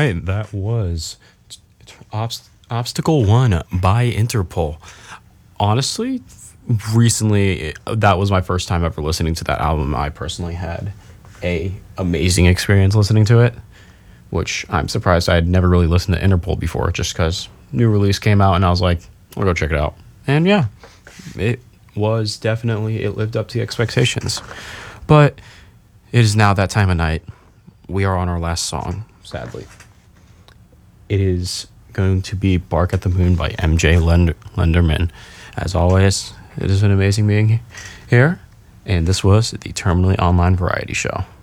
right, that was Obstacle 1 by Interpol. Honestly, recently, that was my first time ever listening to that album. I personally had a amazing experience listening to it, which I'm surprised I had never really listened to Interpol before, just because new release came out and I was like, I'll go check it out. And yeah, it was definitely, it lived up to the expectations. But it is now that time of night. We are on our last song, sadly. It is going to be Bark at the Moon by MJ Lenderman. As always, it has been amazing being here. And this was the Terminally Online Variety Show.